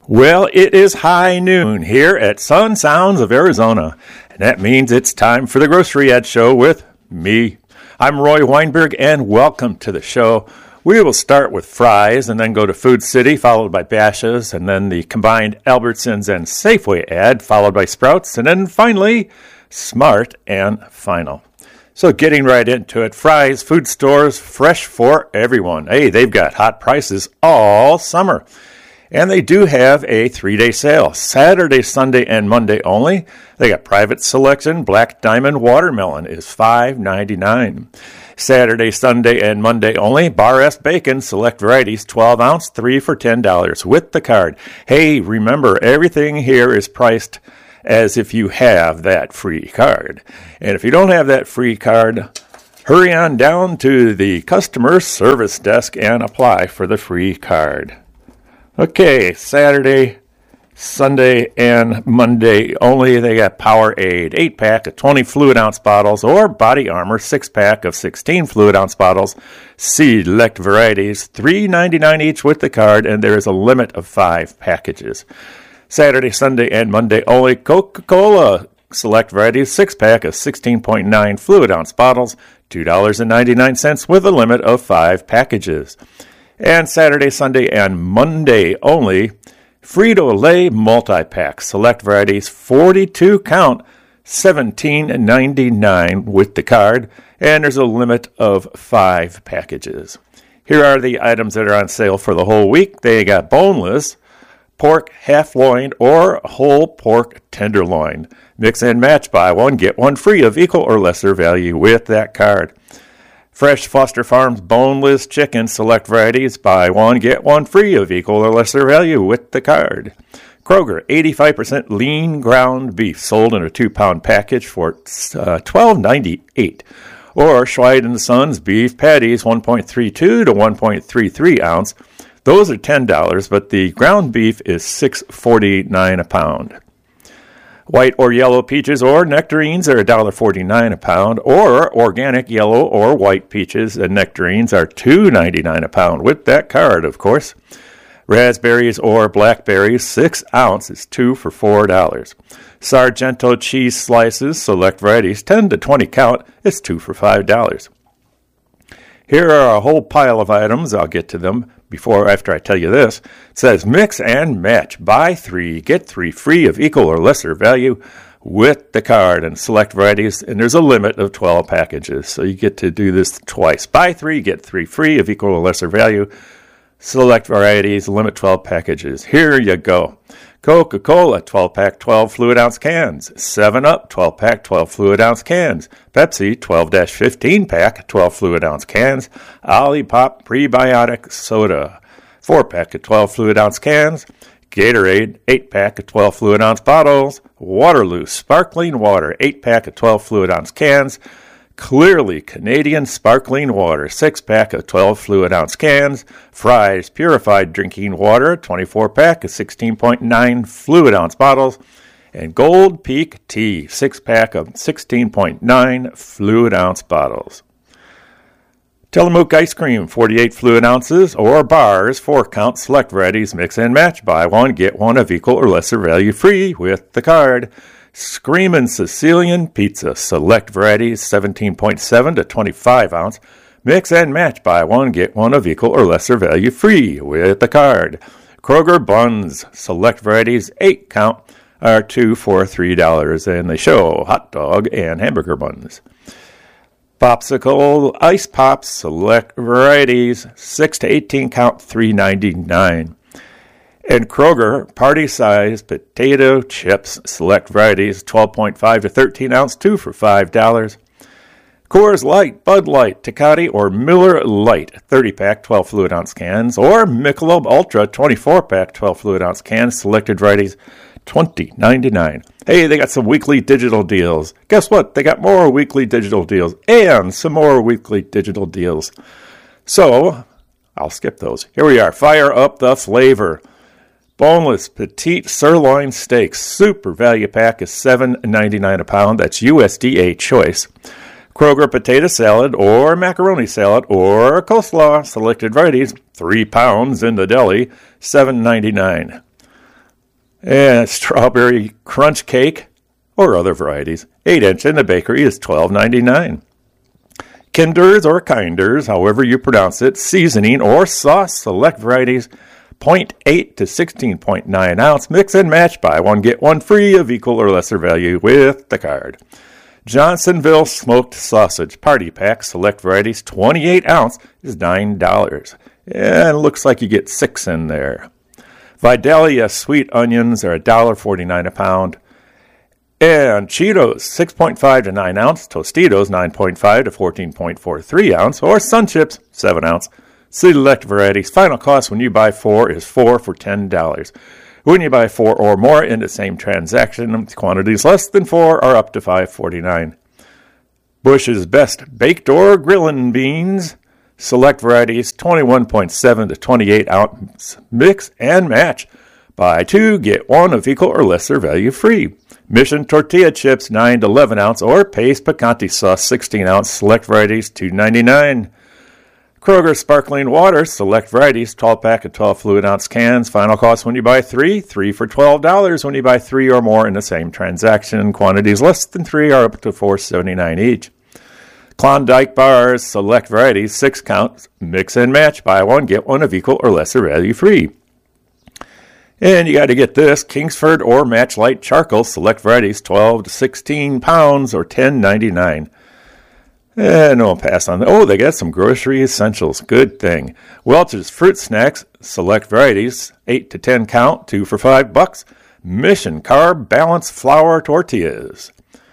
Well, it is high noon here at Sun Sounds of Arizona, and that means it's time for the Grocery Ad Show with me. I'm Roy Weinberg, and welcome to the show. We will start with Fry's and then go to Food City, followed by Bashas', and then the combined Albertsons and Safeway ad, followed by Sprouts, and then finally, Smart and Final. So getting right into it, Fry's Food Stores, fresh for everyone. Hey, they've got hot prices all summer. And they do have a 3-day sale, Saturday, Sunday, and Monday only. They got private selection, Black Diamond Watermelon is $5.99. Saturday, Sunday, and Monday only, Bar S Bacon, select varieties, 12 ounce, 3 for $10 with the card. Hey, remember, everything here is priced as if you have that free card. And if you don't have that free card, hurry on down to the customer service desk and apply for the free card. Okay, Saturday, Sunday, and Monday only, they got Powerade 8-pack of 20 fluid ounce bottles or Body Armor 6-pack of 16 fluid ounce bottles. Select varieties, $3.99 each with the card, and there is a limit of 5 packages. Saturday, Sunday, and Monday only, Coca-Cola select varieties 6-pack of 16.9 fluid ounce bottles, $2.99 with a limit of 5 packages. And Saturday, Sunday, and Monday only, Frito-Lay multi-pack, select varieties, 42 count, $17.99 with the card, and there's a limit of 5 packages. Here are the items that are on sale for the whole week. They got boneless, pork half loin, or whole pork tenderloin. Mix and match, buy one, get one free of equal or lesser value with that card. Fresh Foster Farms boneless chicken, select varieties, buy one, get one free of equal or lesser value with the card. Kroger, 85% lean ground beef, sold in a 2-pound package for $12.98. Or Schweid & Sons beef patties, 1.32 to 1.33 ounce. Those are $10, but the ground beef is $6.49 a pound. White or yellow peaches or nectarines are $1.49 a pound, or organic yellow or white peaches and nectarines are $2.99 a pound, with that card, of course. Raspberries or blackberries, 6 ounces, 2 for $4. Sargento cheese slices, select varieties, 10 to 20 count, it's 2 for $5. Here are a whole pile of items. I'll get to them after I tell you this. It says mix and match. Buy 3, get 3 free of equal or lesser value with the card and select varieties. And there's a limit of 12 packages. So you get to do this twice. Buy 3, get 3 free of equal or lesser value. Select varieties, limit 12 packages. Here you go. Coca-Cola, 12-pack, 12 fluid ounce cans. 7-Up, 12-pack, 12 fluid ounce cans. Pepsi, 12-15-pack, 12 fluid ounce cans. Olipop prebiotic soda, 4-pack of 12 fluid ounce cans. Gatorade, 8-pack of 12 fluid ounce bottles. Waterloo sparkling water, 8-pack of 12 fluid ounce cans. Clearly Canadian sparkling water, 6-pack of 12 fluid ounce cans. Fry's purified drinking water, 24-pack of 16.9 fluid ounce bottles. And Gold Peak tea, 6-pack of 16.9 fluid ounce bottles. Tillamook ice cream, 48 fluid ounces, or bars, 4 count, select varieties, mix and match. Buy one, get one of equal or lesser value free with the card. Screamin' Sicilian pizza, select varieties, 17.7 to 25 ounce. Mix and match, buy one, get one of equal or lesser value free with the card. Kroger buns, select varieties, 8 count, are 2 for $3, and they show hot dog and hamburger buns. Popsicle ice pops, select varieties, 6 to 18 count, $3.99. And Kroger, party-size potato chips, select varieties, 12.5 to 13 ounce, 2 for $5. Coors Light, Bud Light, Tecate, or Miller Lite, 30-pack, 12 fluid ounce cans, or Michelob Ultra, 24-pack, 12 fluid ounce cans, selected varieties, $20.99. Hey, they got some weekly digital deals. Guess what? They got more weekly digital deals and some more weekly digital deals. So, I'll skip those. Here we are. Fire up the flavor. Boneless petite sirloin steak, super value pack is $7.99 a pound. That's USDA choice. Kroger potato salad or macaroni salad or coleslaw, selected varieties, 3 pounds in the deli, $7.99. And strawberry crunch cake or other varieties, 8-inch in the bakery is $12.99. Kinders or Kinders, however you pronounce it, seasoning or sauce, select varieties, 0.8 to 16.9 ounce, mix and match, buy one, get one free of equal or lesser value with the card. Johnsonville smoked sausage party pack, select varieties, 28 ounce is $9. And it looks like you get 6 in there. Vidalia sweet onions are $1.49 a pound. And Cheetos, 6.5 to 9 ounce. Tostitos, 9.5 to 14.43 ounce. Or Sun Chips, 7 ounce. Select varieties. Final cost when you buy 4 is 4 for $10. When you buy 4 or more in the same transaction, quantities less than 4 are up to $5.49. Bush's Best Baked or Grillin' Beans. Select varieties, 21.7 to 28 ounce. Mix and match. Buy 2, get 1 of equal or lesser value free. Mission Tortilla Chips, 9 to 11 ounce. Or Pace Picante Sauce, 16 ounce. Select varieties, $2.99. Kroger Sparkling Water, select varieties, 12-pack of 12 fluid ounce cans. Final cost when you buy 3 for $12 when you buy 3 or more in the same transaction. Quantities less than 3 are up to $4.79 each. Klondike Bars, select varieties, 6 counts, mix and match, buy 1, get 1 of equal or lesser value free. And you got to get this, Kingsford or Match Light Charcoal, select varieties, 12 to 16 pounds or $10.99. And I'll pass on. Oh, they got some grocery essentials. Good thing. Welch's Fruit Snacks, select varieties, 8 to 10 count, 2 for $5. Mission Carb Balanced Flour Tortillas,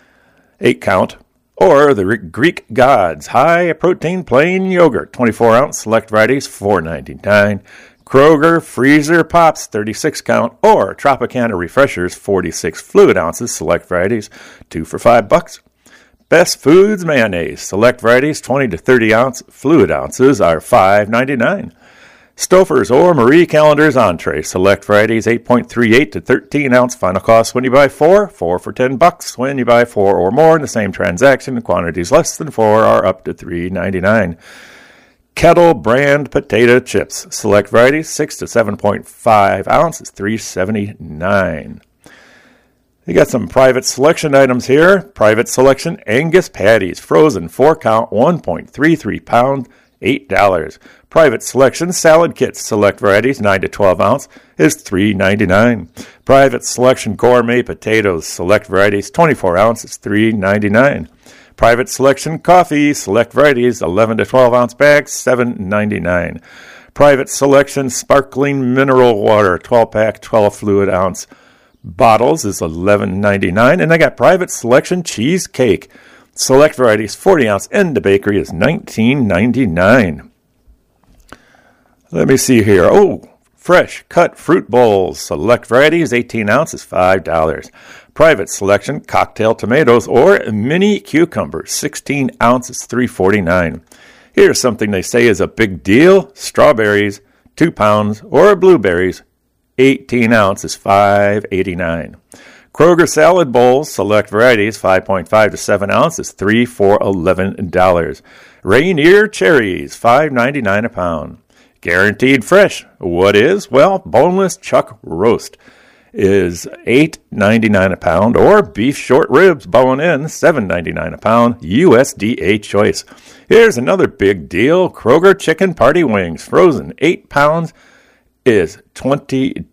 8 count. Or the Greek Gods High Protein Plain Yogurt, 24 ounce, select varieties, $4.99. Kroger Freezer Pops, 36 count. Or Tropicana Refreshers, 46 fluid ounces, select varieties, 2 for $5. Best Foods Mayonnaise, select varieties, 20 to 30 ounce, fluid ounces are $5.99. Stouffer's or Marie Callender's Entree, select varieties, 8.38 to 13 ounce, final cost when you buy 4 for $10. When you buy 4 or more in the same transaction, quantities less than 4 are up to $3.99. Kettle brand potato chips, select varieties, 6 to 7.5 ounces, $3.79. You got some private selection items here. Private selection Angus patties, frozen 4 count, 1.33 pound, $8. Private selection salad kits, select varieties, 9 to 12 ounce, is $3.99. Private selection gourmet potatoes, select varieties, 24 ounce, is $3.99. Private selection coffee, select varieties, 11 to 12 ounce bags, $7.99. Private selection sparkling mineral water, 12-pack, 12 fluid ounce bottles is $11.99. And I got private selection cheesecake, select varieties, 40 ounce in the bakery is $19.99. Let me see here. Oh, fresh cut fruit bowls, select varieties, 18 ounces, $5. Private selection cocktail tomatoes or mini cucumbers, 16 ounces, $3.49. Here's something they say is a big deal. Strawberries, 2 pounds, or blueberries, 18 ounces, $5.89. Kroger salad bowls, select varieties, 5.5 to 7 ounces, 3 for $11. Rainier cherries, $5.99 a pound. Guaranteed fresh. What is? Well, boneless chuck roast is $8.99 a pound, or beef short ribs bone-in, $7.99 a pound, USDA choice. Here's another big deal. Kroger chicken party wings, frozen 8 pounds, is $20.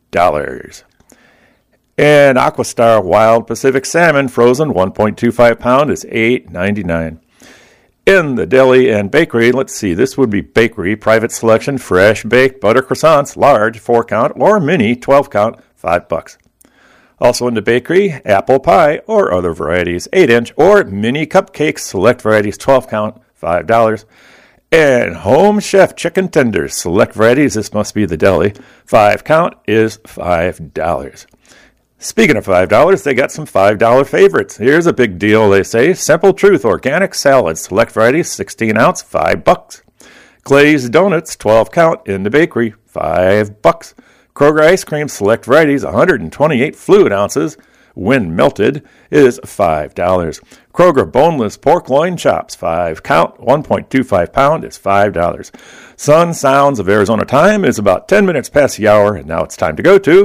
And Aquastar Wild Pacific Salmon, frozen 1.25 pound, is $8.99. In the deli and bakery, let's see, this would be bakery, private selection, fresh baked butter croissants, large, 4 count, or mini, 12 count, $5. Also in the bakery, apple pie or other varieties, 8-inch or mini cupcakes, select varieties, 12 count, $5. And Home Chef chicken tenders, select varieties, this must be the deli, 5 count is $5. Speaking of $5, they got some $5 favorites. Here's a big deal, they say. Simple Truth organic salad, select varieties, 16 ounce, $5. Glazed donuts, 12 count in the bakery, $5. Kroger ice cream, select varieties, 128 fluid ounces, when melted, is $5. Kroger boneless pork loin chops, 5 count, 1.25 pound, is $5. Sun Sounds of Arizona time is about 10 minutes past the hour, and now it's time to go to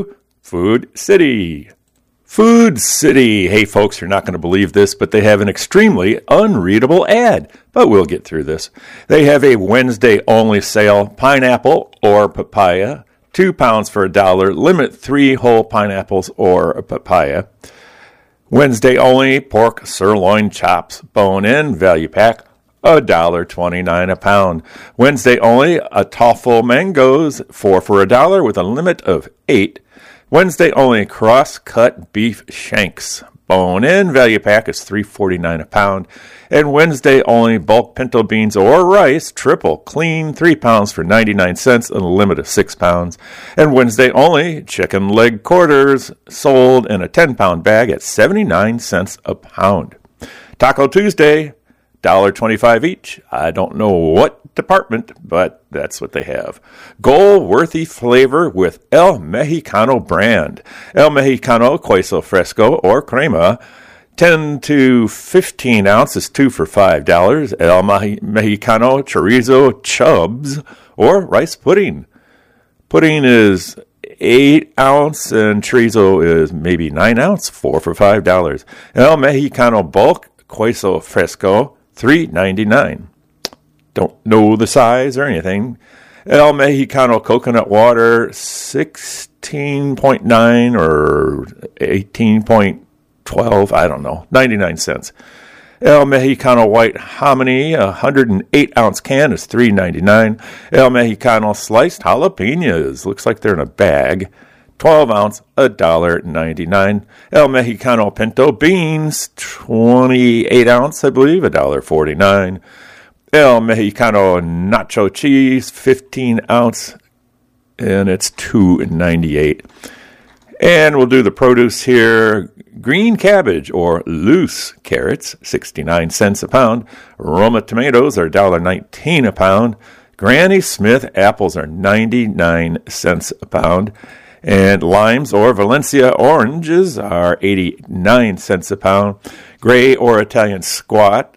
Food City. Food City. Hey, folks, you're not going to believe this, but they have an extremely unreadable ad. But we'll get through this. They have a Wednesday-only sale, pineapple or papaya, 2 pounds for $1. Limit 3 whole pineapples or a papaya. Wednesday only, pork sirloin chops, bone-in, value pack, $1.29 a pound. Wednesday only, a toffle mangoes, 4 for $1 with a limit of 8. Wednesday only, cross-cut beef shanks, bone-in, value pack is $3.49 a pound. And Wednesday only, bulk pinto beans or rice, triple clean, 3 pounds for 99 cents and a limit of 6 pounds. And Wednesday only, chicken leg quarters, sold in a 10-pound bag at 79 cents a pound. Taco Tuesday, $1.25 each. I don't know what department, but that's what they have. Goal-worthy flavor with El Mexicano brand. El Mexicano Queso Fresco or Crema, 10 to 15 ounces, 2 for $5. El Mexicano Chorizo Chubs or rice pudding. Pudding is 8 ounce and chorizo is maybe 9 ounce, 4 for $5. El Mexicano Bulk Queso Fresco, $3.99. Don't know the size or anything. El Mexicano coconut water, 16.9 or 18.12, I don't know, 99 cents. El Mexicano white hominy, a 108-ounce can is $3.99. El Mexicano sliced jalapenos, looks like they're in a bag, 12 ounce, $1.99. El Mexicano pinto beans, 28 ounce, I believe, $1.49. El Mexicano nacho cheese, 15 ounce, and it's $2.98. And we'll do the produce here. Green cabbage or loose carrots, 69 cents a pound. Roma tomatoes are $1.19 a pound. Granny Smith apples are 99 cents a pound. And limes or Valencia oranges are 89 cents a pound. Gray or Italian squash,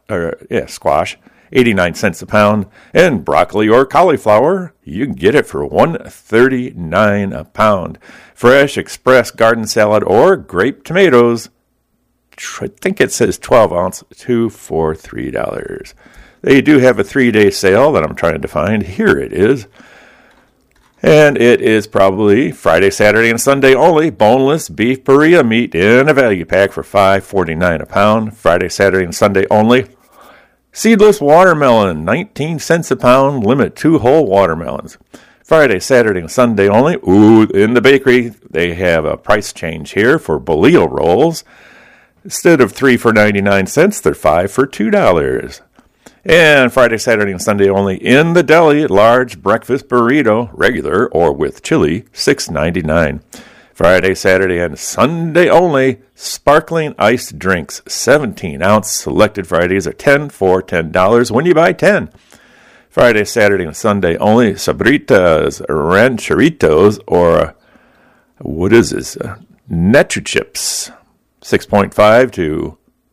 89 cents a pound. And broccoli or cauliflower, you can get it for $1.39 a pound. Fresh express garden salad or grape tomatoes, I think it says 12 ounce, 2 for $3. They do have a 3-day sale that I'm trying to find. Here it is. And it is probably Friday, Saturday, and Sunday only. Boneless beef burrito meat in a value pack for $5.49 a pound. Friday, Saturday, and Sunday only. Seedless watermelon, 19 cents a pound. Limit 2 whole watermelons. Friday, Saturday, and Sunday only. Ooh, in the bakery, they have a price change here for bolillo rolls. Instead of 3 for 99 cents, they're 5 for $2. And Friday, Saturday, and Sunday only in the deli, large breakfast burrito, regular or with chili, $6.99. Friday, Saturday, and Sunday only, sparkling iced drinks, 17 ounce. Selected varieties are 10 for $10 when you buy 10. Friday, Saturday, and Sunday only, Sabritas, Rancheritos, or what is this? Nacho chips, 6.5 to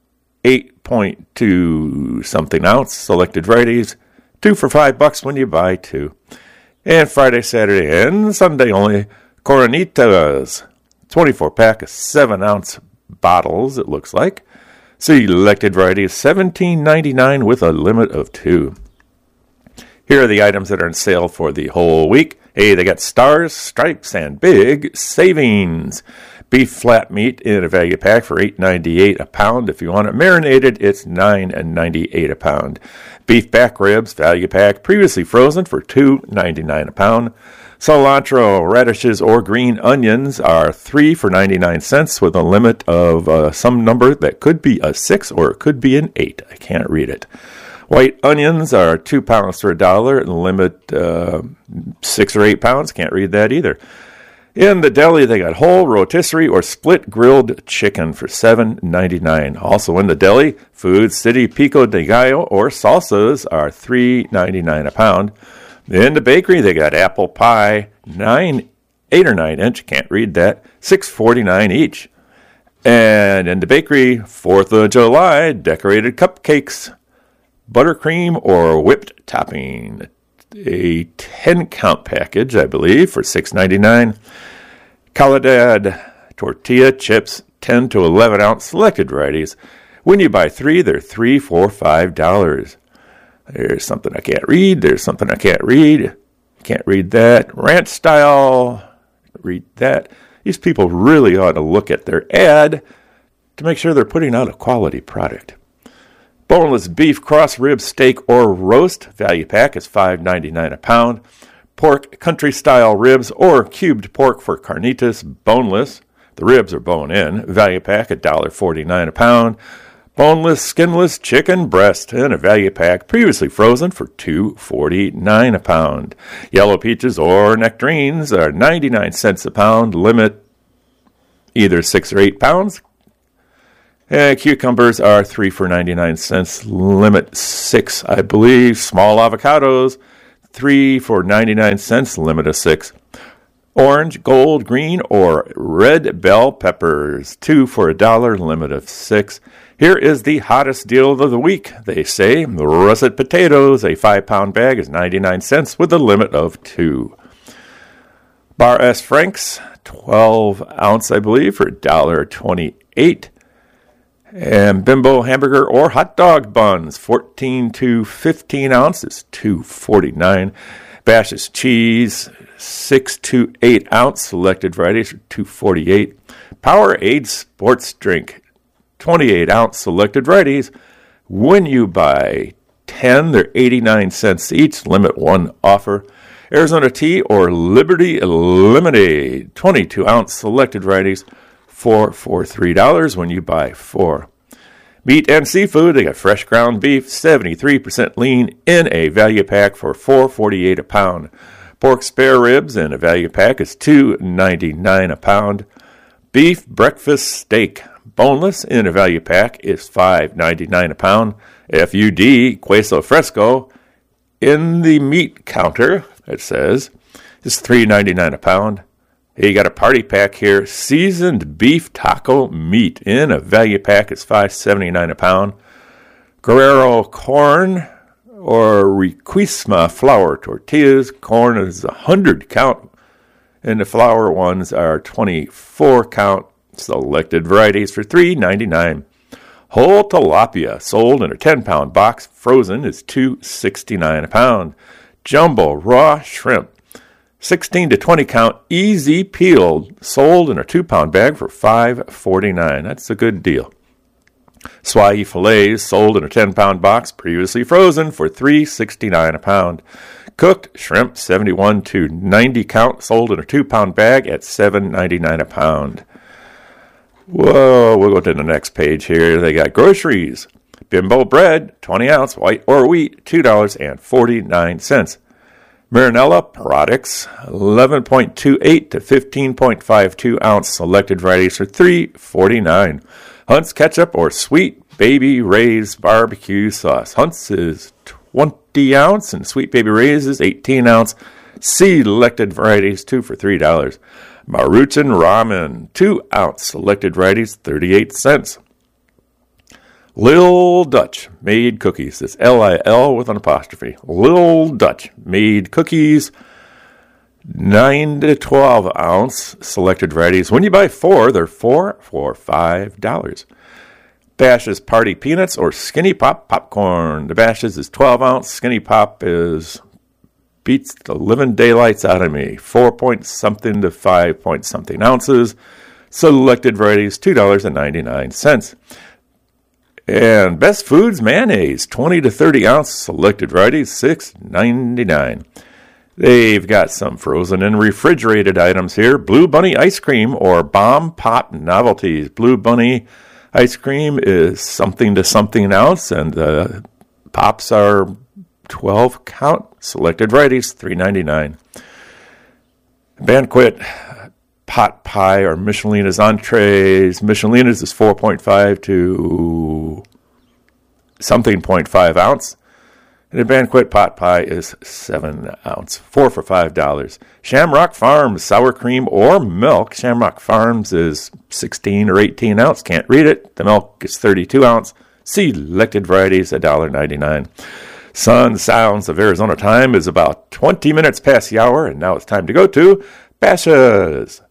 8.2 something ounce. Selected varieties, 2 for $5 when you buy 2. And Friday, Saturday, and Sunday only, Coronitas, 24 pack of 7 ounce bottles, it looks like. Selected varieties, $17.99 with a limit of 2. Here are the items that are on sale for the whole week. Hey, they got stars, stripes, and big savings. Beef flat meat in a value pack for $8.98 a pound. If you want it marinated, it's $9.98 a pound. Beef back ribs, value pack, previously frozen for $2.99 a pound. Cilantro, radishes, or green onions are 3 for 99 cents with a limit of some number that could be a 6 or it could be an 8. I can't read it. White onions are 2 pounds for $1 and limit 6 or 8 pounds. Can't read that either. In the deli, they got whole rotisserie or split grilled chicken for $7.99. Also in the deli, Food City pico de gallo or salsas are $3.99 a pound. In the bakery, they got apple pie, 8 or 9 inch, can't read that, $6.49 each. And in the bakery, 4th of July, decorated cupcakes, buttercream or whipped topping, a 10-count package, I believe, for $6.99. Caladad tortilla chips, 10 to 11 ounce selected varieties. When you buy 3, they're $3 for $5. There's something I can't read. There's something I can't read. Can't read that. Ranch style. Read that. These people really ought to look at their ad to make sure they're putting out a quality product. Boneless beef, cross rib, steak, or roast. Value pack is $5.99 a pound. Pork, country-style ribs, or cubed pork for carnitas, boneless. The ribs are bone-in. Value pack, $1.49 a pound. Boneless, skinless chicken breast in a value pack, previously frozen for $2.49 a pound. Yellow peaches or nectarines are 99 cents a pound. Limit either 6 or 8 pounds. Cucumbers are 3 for 99 cents. Limit 6, I believe. Small avocados, 3 for 99 cents. Limit of 6. Orange, gold, green, or red bell peppers, 2 for $1. Limit of 6. Here is the hottest deal of the week, they say. The russet potatoes, a 5-pound bag, is 99 cents with a limit of 2. Bar S. Frank's, 12 ounce, I believe, for $1.28. And Bimbo hamburger or hot dog buns, 14 to 15 ounces, $2.49. Bash's cheese, 6 to 8 ounce, selected varieties for $2.48. Powerade sports drink, 28 ounce, selected varieties. When you buy 10, they're 89 cents each, limit 1 offer. Arizona tea or Liberty lemonade, 22 ounce, selected varieties. 4 for $3 when you buy 4. Meat and seafood, they got fresh ground beef, 73% lean in a value pack for $4.48 a pound. Pork spare ribs in a value pack is $2.99 a pound. Beef breakfast steak, boneless in a value pack is $5.99 a pound. FUD queso fresco in the meat counter, it says, is $3.99 a pound. You got a party pack here. Seasoned beef taco meat in a value pack is $5.79 a pound. Guerrero corn or Requisma flour tortillas. Corn is 100 count, and the flour ones are 24 count. Selected varieties for $3.99. Whole tilapia sold in a 10-pound box. Frozen is $2.69 a pound. Jumbo raw shrimp, 16 to 20 count, easy peeled, sold in a 2-pound bag for $5.49. That's a good deal. Swahili fillets sold in a 10-pound box, previously frozen, for $3.69 a pound. Cooked shrimp, 71 to 90 count, sold in a 2-pound bag at $7.99 a pound. Whoa, we'll go to the next page here. They got groceries. Bimbo bread, 20 ounce, white or wheat, $2.49. Marinella products, 11.28 to 15.52 ounce, selected varieties for $3.49. Hunt's ketchup or Sweet Baby Ray's barbecue sauce. Hunt's is 20 ounce and Sweet Baby Ray's is 18 ounce. Selected varieties, 2 for $3. Maruchan ramen, 2 ounce, selected varieties, 38 cents. Lil Dutch made cookies. It's L-I-L with an apostrophe. Lil Dutch made cookies, 9 to 12 ounce, selected varieties. When you buy 4, they're 4 for $5. Bash's Party Peanuts or Skinny Pop Popcorn. The Bash's is 12 ounce. Skinny Pop is beats the living daylights out of me. 4-point-something to 5-point-something ounces. Selected varieties, $2.99. And Best Foods mayonnaise, 20 to 30 ounce, selected varieties, $6.99. They've got some frozen and refrigerated items here. Blue Bunny ice cream or Bomb Pop novelties. Blue Bunny ice cream is something to something ounce, and the pops are 12 count, selected varieties, $3.99. Banquet pot pie or Michelina's entrees. Michelina's is 4.5 to something 0.5 ounce. And a Banquet pot pie is 7 ounce, 4 for $5. Shamrock Farms sour cream or milk. Shamrock Farms is 16 or 18 ounce. Can't read it. The milk is 32 ounce. Selected varieties, $1.99. Sun Sounds of Arizona time is about 20 minutes past the hour, and now it's time to go to Bash's'.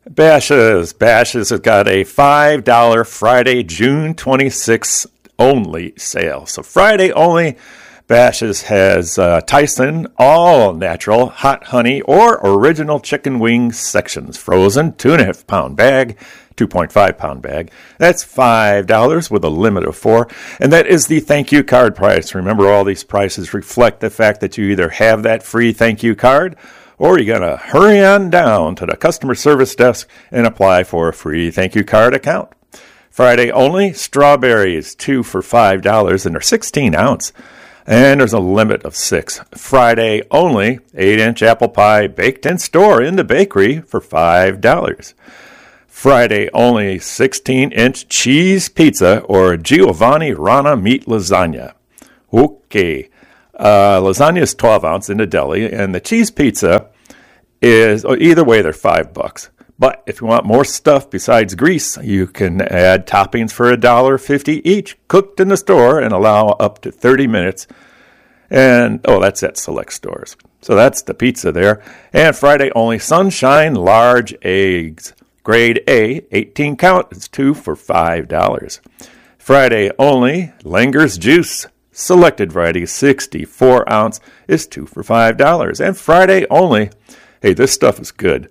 Bashas'. Bashas' has got a $5 Friday, June 26th only sale. So Friday only, Bashas' has Tyson all natural hot honey or original chicken wing sections, frozen 2.5 pound bag, 2.5 pound bag. That's $5 with a limit of 4. And that is the thank you card price. Remember, all these prices reflect the fact that you either have that free thank you card or you're going to hurry on down to the customer service desk and apply for a free thank you card account. Friday only, strawberries, 2 for $5, and they're 16 ounce. And there's a limit of 6. Friday only, 8-inch apple pie baked in store in the bakery for $5. Friday only, 16-inch cheese pizza or Giovanni Rana meat lasagna. Okay. Lasagna is 12 ounce in the deli, and the cheese pizza is, either way, they're $5. But if you want more stuff besides grease, you can add toppings for $1.50 each, cooked in the store, and allow up to 30 minutes. And, that's at select stores. So that's the pizza there. And Friday only, Sunshine large eggs. Grade A, 18 count, is 2 for $5. Friday only, Langer's juice. Selected variety, 64 ounce, is 2 for $5. And Friday only, hey, this stuff is good,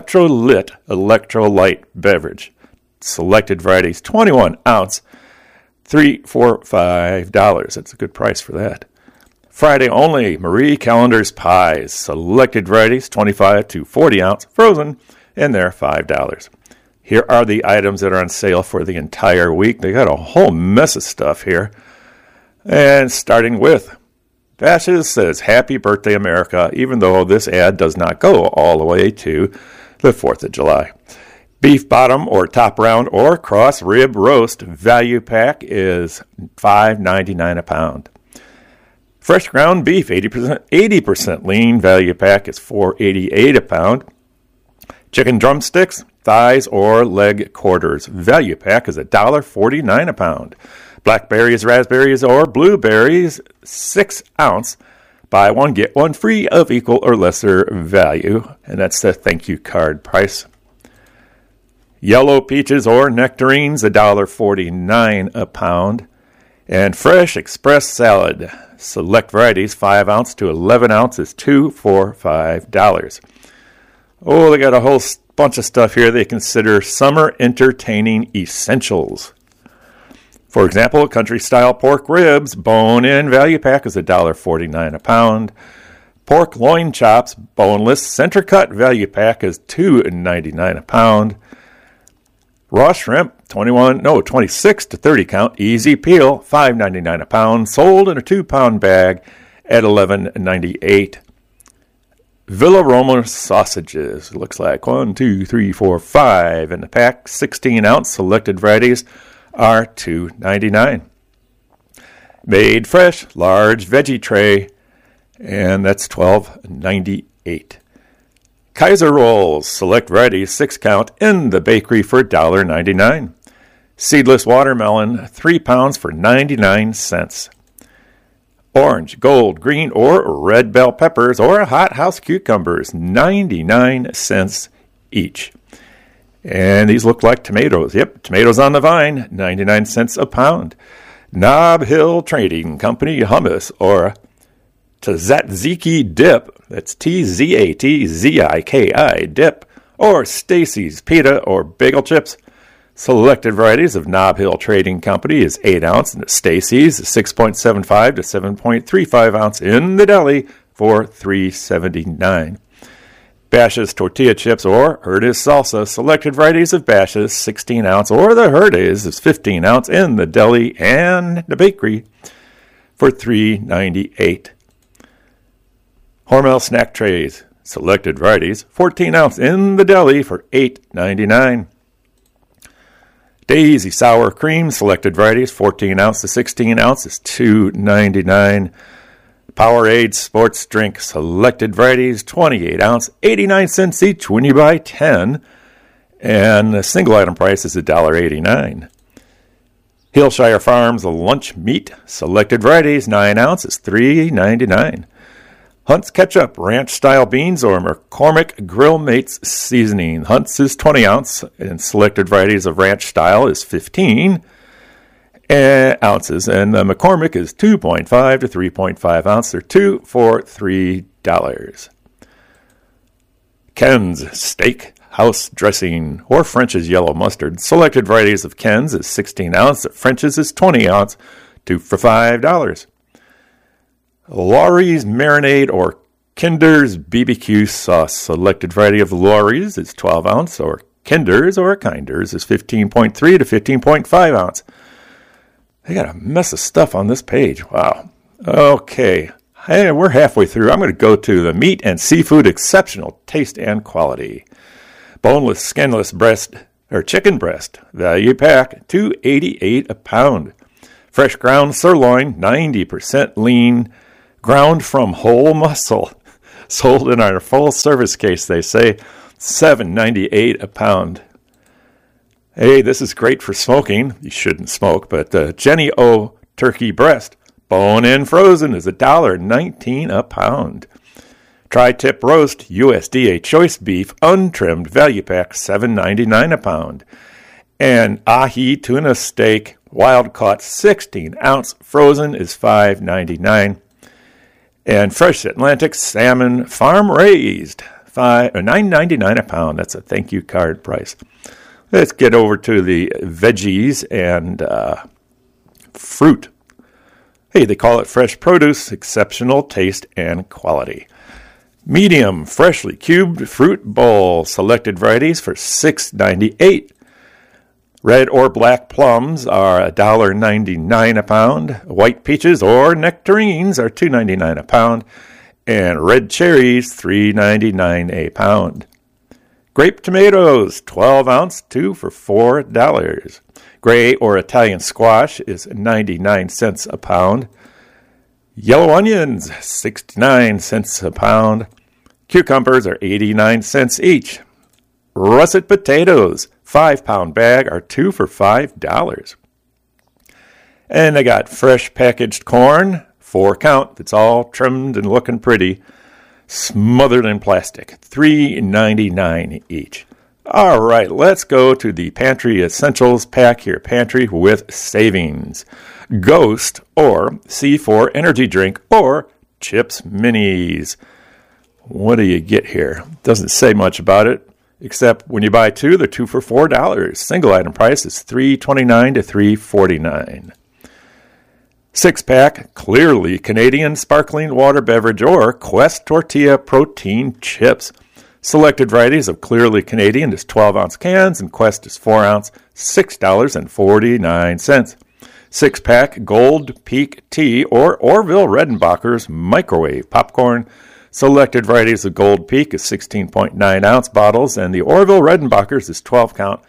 electrolyte beverage. Selected varieties, 21 ounce, 3 for $5. That's a good price for that. Friday only, Marie Callender's pies. Selected varieties, 25 to 40 ounce, frozen, and they're $5. Here are the items that are on sale for the entire week. They got a whole mess of stuff here. And starting with, Bashas' says, Happy Birthday, America, even though this ad does not go all the way to the 4th of July. Beef bottom or top round or cross rib roast value pack is $5.99 a pound. Fresh ground beef, 80% lean value pack is $4.88 a pound. Chicken drumsticks, thighs, or leg quarters value pack is $1.49 a pound. Blackberries, raspberries, or blueberries, 6 ounce. Buy one, get one free of equal or lesser value. And that's the thank you card price. Yellow peaches or nectarines, $1.49 a pound. And fresh express salad, select varieties, 5 ounce to 11 ounce is 2 for $5. Oh, they got a whole bunch of stuff here they consider summer entertaining essentials. For example, country-style pork ribs, bone-in value pack is $1.49 a pound. Pork loin chops, boneless, center-cut value pack is $2.99 a pound. Raw shrimp, 26 to 30 count, easy peel, $5.99 a pound, sold in a 2-pound bag at $11.98. Villa Roma sausages, looks like 1, 2, 3, 4, 5 in the pack, 16 ounce, selected varieties are $2.99. Made fresh, large veggie tray, and that's $12.98. Kaiser rolls, select varieties, 6 count, in the bakery for $1.99. Seedless watermelon, 3 pounds for 99 cents. Orange, gold, green, or red bell peppers or hot house cucumbers, 99 cents each. And these look like tomatoes. Yep, tomatoes on the vine, 99 cents a pound. Nob Hill Trading Company hummus or Tzatziki dip, that's Tzatziki dip, or Stacy's pita or bagel chips. Selected varieties of Nob Hill Trading Company is 8 ounce, and Stacy's 6.75 to 7.35 ounce in the deli for $3.79. Bashas' tortilla chips or Herdez salsa. Selected varieties of Bashas' 16 ounce or the Herdez is 15 ounce in the deli and the bakery for $3.98. Hormel snack trays. Selected varieties, 14 ounce in the deli for $8.99. Daisy sour cream, selected varieties, 14 ounce to 16 ounce is $2.99. Powerade sports drink, selected varieties, 28 ounce, 89 cents each when you buy 10. And the single item price is $1.89. Hillshire Farms lunch meat, selected varieties, 9 ounce is $3.99. Hunt's Ketchup, ranch-style beans, or McCormick Grill Mates seasoning. Hunt's is 20 ounce, and selected varieties of ranch style is 15 ounces, and the McCormick is 2.5 to 3.5 ounce. They're 2 for $3. Ken's Steak House Dressing, or French's Yellow Mustard. Selected varieties of Ken's is 16 ounce. French's is 20 ounce, 2 for $5. Lawry's Marinade or Kinder's BBQ Sauce. Selected variety of Lawry's is 12 ounce, or Kinder's or Kinder's is 15.3 to 15.5 ounce. They got a mess of stuff on this page. Wow. Okay. Hey, we're halfway through. I'm going to go to the meat and seafood exceptional taste and quality. Boneless, skinless breast or chicken breast value pack, $2.88 a pound. Fresh ground sirloin, 90% lean, ground from whole muscle. Sold in our full service case, they say, $7.98 a pound. Hey, this is great for smoking. You shouldn't smoke, but Jenny O turkey breast, bone-in frozen, is $1.19 a pound. Tri-tip roast USDA choice beef untrimmed value pack, $7.99 a pound. And ahi tuna steak wild caught 16 ounce frozen is $5.99. And fresh Atlantic salmon farm raised, $9.99 a pound. That's a thank you card price. Let's get over to the veggies and fruit. Hey, they call it fresh produce, exceptional taste and quality. Medium, freshly cubed fruit bowl, selected varieties for $6.98. Red or black plums are $1.99 a pound. White peaches or nectarines are $2.99 a pound. And red cherries, $3.99 a pound. Grape tomatoes, 12 ounce, 2 for $4. Gray or Italian squash is 99 cents a pound. Yellow onions, 69 cents a pound. Cucumbers are 89 cents each. Russet potatoes, 5-pound bag, are 2 for $5. And I got fresh packaged corn, 4 count. It's all trimmed and looking pretty. Smothered in plastic, $3.99 each. All right, let's go to the Pantry Essentials pack here. Pantry with savings. Ghost or C4 energy drink or Chips Minis. What do you get here? Doesn't say much about it, except when you buy 2, they're 2 for $4. Single item price is $3.29 to $3.49. 6-pack, Clearly Canadian sparkling water beverage or Quest Tortilla protein chips. Selected varieties of Clearly Canadian is 12-ounce cans and Quest is 4-ounce, $6.49. 6-pack, Gold Peak Tea or Orville Redenbacher's microwave popcorn. Selected varieties of Gold Peak is 16.9-ounce bottles and the Orville Redenbacher's is 12-count,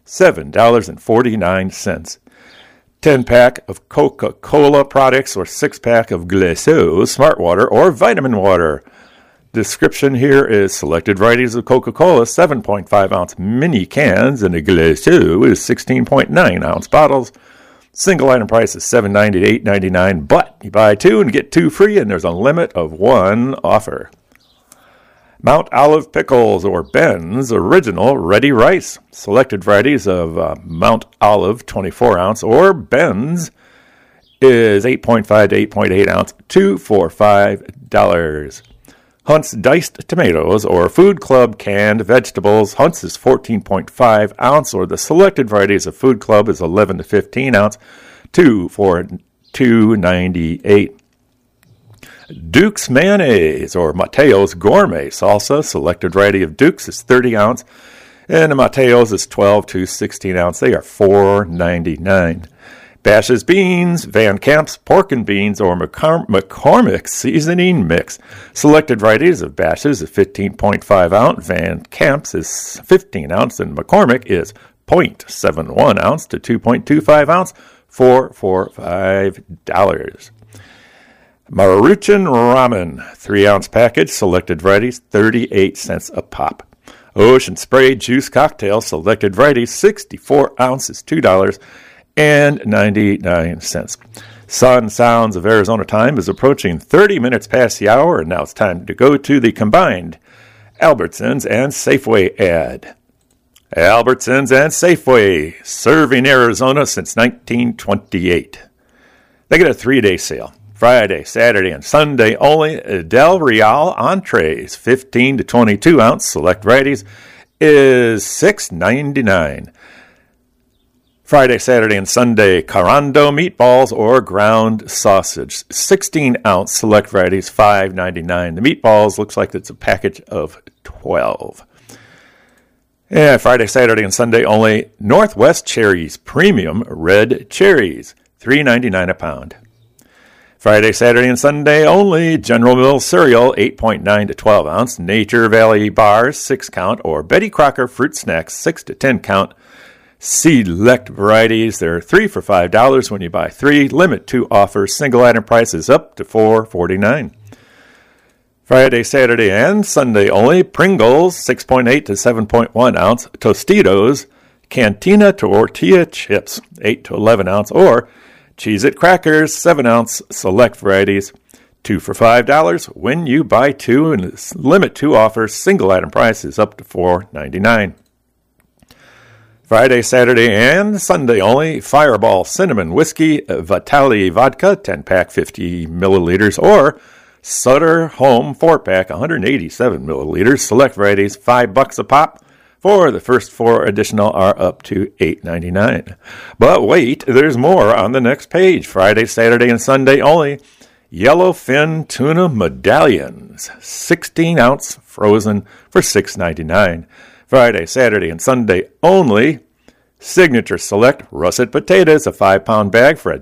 $7.49. 10-pack of Coca-Cola products or 6-pack of Glacéau Smart Water or Vitamin Water. Description here is selected varieties of Coca-Cola, 7.5-ounce mini cans, and a Glacéau is 16.9-ounce bottles. Single item price is $7.90 to $8.99, but you buy 2 and get 2 free, and there's a limit of 1 offer. Mount Olive Pickles or Ben's Original Ready Rice. Selected varieties of Mount Olive 24-ounce or Ben's is 8.5 to 8.8 ounce, 2 for $5. Hunt's Diced Tomatoes or Food Club Canned Vegetables. Hunt's is 14.5 ounce or the selected varieties of Food Club is 11 to 15 ounce, 2 for $2.98. Duke's Mayonnaise or Mateo's Gourmet Salsa. Selected variety of Duke's is 30 ounce and the Mateo's is 12 to 16 ounce. They are $4.99. Bash's Beans, Van Camp's Pork and Beans or McCormick Seasoning Mix. Selected varieties of Bash's is 15.5 ounce, Van Camp's is 15 ounce, and McCormick is 0.71 ounce to 2.25 ounce for $5. Maruchan Ramen, 3-ounce package, selected varieties, 38 cents a pop. Ocean Spray Juice Cocktail, selected varieties, 64 ounces, $2.99. Sun Sounds of Arizona time is approaching 30 minutes past the hour, and now it's time to go to the combined Albertsons and Safeway ad. Albertsons and Safeway, serving Arizona since 1928. They get a 3-day sale. Friday, Saturday, and Sunday only. Del Real entrees, 15 to 22 ounce select varieties, is $6.99. Friday, Saturday, and Sunday, Carando meatballs or ground sausage, 16 ounce select varieties, $5.99. The meatballs looks like it's a package of 12. Yeah, Friday, Saturday, and Sunday only, Northwest Cherries Premium Red Cherries, $3.99 a pound. Friday, Saturday, and Sunday only, General Mills cereal, 8.9 to 12 ounce, Nature Valley bars, 6 count, or Betty Crocker fruit snacks, 6 to 10 count. Select varieties, they're 3 for $5 when you buy 3. Limit 2 offers, single item prices up to $4.49. Friday, Saturday, and Sunday only, Pringles, 6.8 to 7.1 ounce, Tostitos, Cantina Tortilla Chips, 8 to 11 ounce, or Cheez-It Crackers, 7 ounce, select varieties, 2 for $5 when you buy 2, and limit 2 offers, single item prices up to $4.99. Friday, Saturday, and Sunday only, Fireball Cinnamon Whiskey, Vitali Vodka, 10-pack, 50 milliliters, or Sutter Home 4-pack, 187 milliliters, select varieties, $5 a pop. For the first 4 additional are up to $8.99. But wait, there's more on the next page. Friday, Saturday, and Sunday only, Yellowfin Tuna Medallions, 16 ounce frozen for $6.99. Friday, Saturday, and Sunday only, Signature Select Russet Potatoes, a 5-pound bag for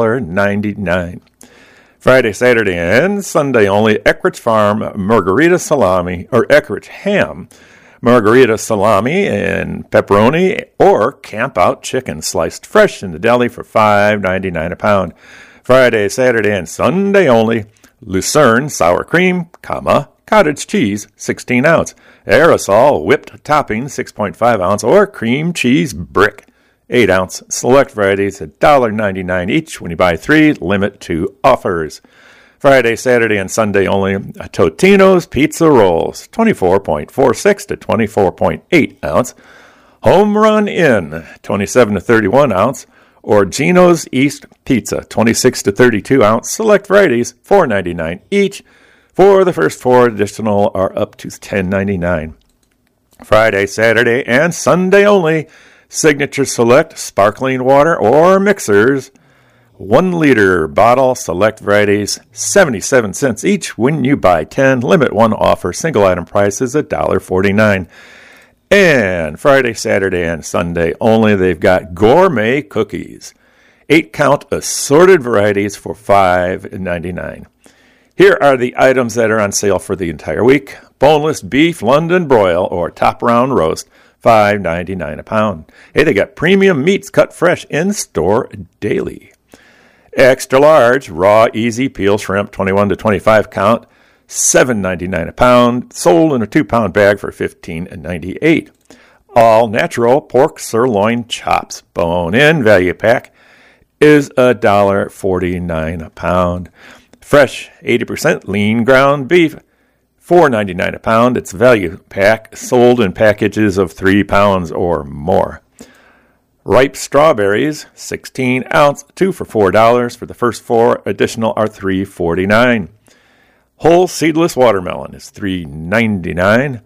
$1.99. Friday, Saturday, and Sunday only, Eckrich Farm Margarita Salami, or Eckrich Ham, Margarita Salami and Pepperoni, or Camp Out Chicken, sliced fresh in the deli for $5.99 a pound. Friday, Saturday, and Sunday only, Lucerne Sour Cream, cottage cheese, 16 ounce. Aerosol whipped topping, 6.5 ounce, or cream cheese brick, 8 ounce. Select varieties, $1.99 each when you buy 3, limit 2 offers. Friday, Saturday, and Sunday only, Totino's Pizza Rolls, 24.46 to 24.8 ounce. Home Run Inn, 27 to 31 ounce, or Gino's East Pizza, 26 to 32 ounce. Select varieties, $4.99 each. For the first 4 additional are up to $10.99. Friday, Saturday, and Sunday only, Signature Select Sparkling Water or Mixers, 1 liter bottle, select varieties, 77 cents each when you buy 10. Limit 1 offer, single item prices $1.49. And Friday, Saturday, and Sunday only, they've got gourmet cookies, 8 count assorted varieties for $5.99. Here are the items that are on sale for the entire week. Boneless beef London broil or top round roast, $5.99 a pound. Hey, they got premium meats cut fresh in store daily. Extra large raw easy peel shrimp, 21 to 25 count, $7.99 a pound. Sold in a 2-pound bag for $15.98. All natural pork sirloin chops, bone in value pack, is $1.49 a pound. Fresh 80% lean ground beef, $4.99 a pound. It's value pack, sold in packages of 3 pounds or more. Ripe strawberries, 16 ounce, 2 for $4. For the first 4 additional are $3.49. Whole seedless watermelon is $3.99.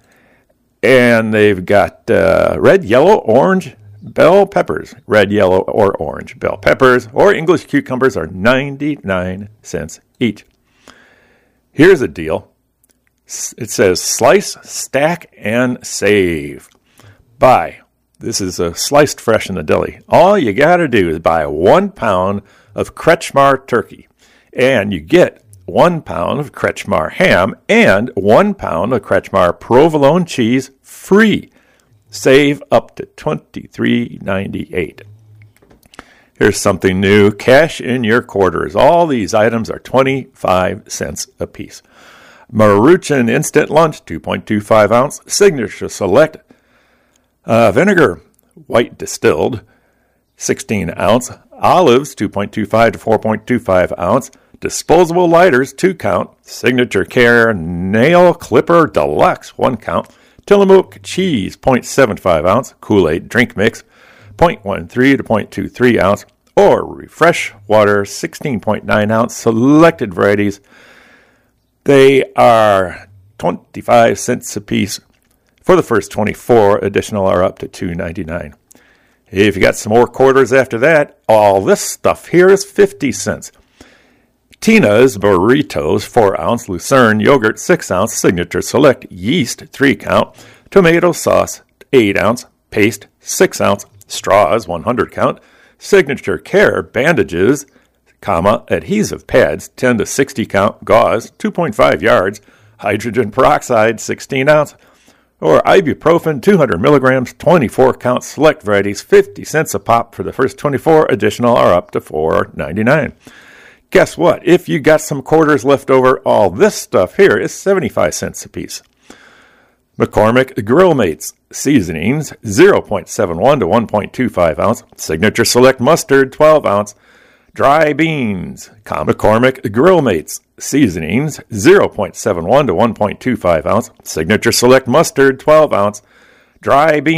And they've got red, yellow, orange bell peppers. Red, yellow, or orange bell peppers or English cucumbers are 99 cents each. Here's a deal. It says slice, stack, and save. Buy. This is sliced fresh in the deli. All you got to do is buy 1 pound of Kretschmar turkey, and you get 1 pound of Kretschmar ham and 1 pound of Kretschmar provolone cheese free. Save up to $23.98. Here's something new. Cash in your quarters. All these items are 25 cents a piece. Maruchan Instant Lunch, 2.25 ounce. Signature Select vinegar, white distilled, 16 ounce. Olives, 2.25 to 4.25 ounce. Disposable lighters, 2 count. Signature Care Nail Clipper Deluxe, 1 count. Tillamook cheese, 0.75 ounce. Kool-Aid drink mix, 0.13 to 0.23 ounce. Or Refresh Water, 16.9 ounce. Selected varieties. They are 25 cents a piece. For the first 24, additional are up to $2.99. If you got some more quarters after that, all this stuff here is 50 cents. Tina's Burritos, 4 ounce. Lucerne Yogurt, 6 ounce. Signature Select Yeast, 3 count. Tomato Sauce, 8 ounce. Paste, 6 ounce. Straws, 100 count. Signature Care Bandages, adhesive pads, 10 to 60 count. Gauze, 2.5 yards. Hydrogen peroxide, 16 ounce. Or ibuprofen, 200 milligrams, 24 count. Select varieties, 50 cents a pop. For the first 24, additional are up to $4.99. Guess what? If you got some quarters left over, all this stuff here is 75 cents a piece. McCormick Grill Mates Seasonings, 0.71 to 1.25 ounce. Signature Select Mustard, 12 ounce. Dry Beans. McCormick Grill Mates Seasonings, 0.71 to 1.25 ounce. Signature Select Mustard, 12 ounce. Dry Beans.